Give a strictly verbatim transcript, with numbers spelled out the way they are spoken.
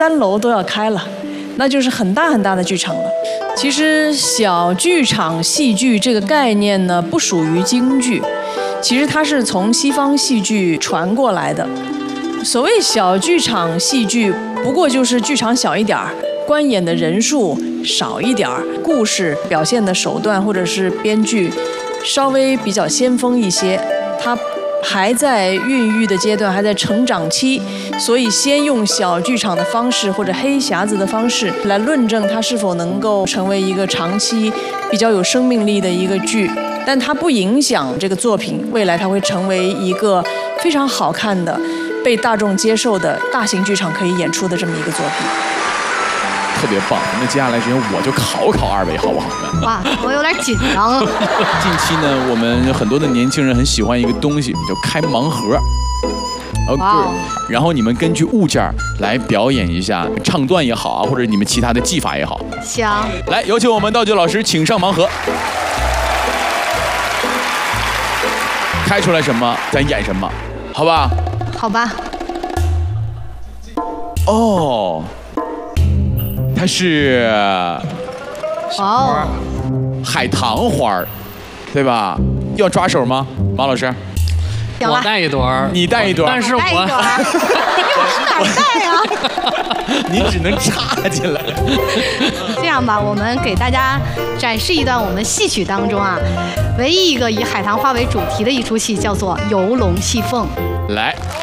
三楼都要开了，那就是很大很大的剧场了。其实小剧场戏剧这个概念呢，不属于京剧，其实它是从西方戏剧传过来的。所谓小剧场戏剧，不过就是剧场小一点儿，观演的人数少一点儿，故事表现的手段或者是编剧稍微比较先锋一些，它还在孕育的阶段，还在成长期，所以先用小剧场的方式或者黑匣子的方式来论证它是否能够成为一个长期比较有生命力的一个剧，但它不影响这个作品未来它会成为一个非常好看的、被大众接受的大型剧场可以演出的这么一个作品。 特别棒，那接下来时间我就考考二位好不好呢？ 哇，我有点紧张。 近期呢，我们很多的年轻人很喜欢一个东西，就开盲盒。OK，、wow. 然后你们根据物件来表演一下唱段也好啊，或者你们其他的技法也好。 行。 来，有请我们道具老师，请上盲盒。开出来什么，咱演什么，好吧？ 好吧。 哦。它是哦， 海棠花，对吧？要抓手吗，马老师？ 我带一朵， 你带一朵， 但是我你往哪带呀？ 你只能插进来。 这样吧，我们给大家展示一段我们戏曲当中啊，唯一一个以海棠花为主题的一出戏，叫做《游龙戏凤》。 来。